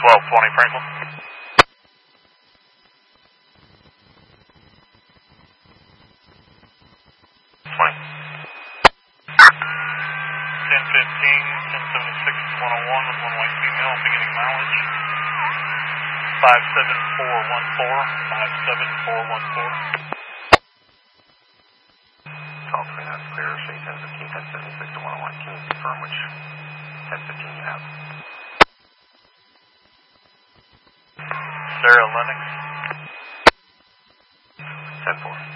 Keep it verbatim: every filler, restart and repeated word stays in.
twelve twenty Franklin. twenty. ten fifteen, ten seventy-six, one oh one with one white female, beginning mileage. five seven four one four, five seven four one four. twelve three, that's clear, say ten fifteen, ten seventy-six to one oh one, can you confirm which ten fifteen you have? Sarah Lennox. ten four.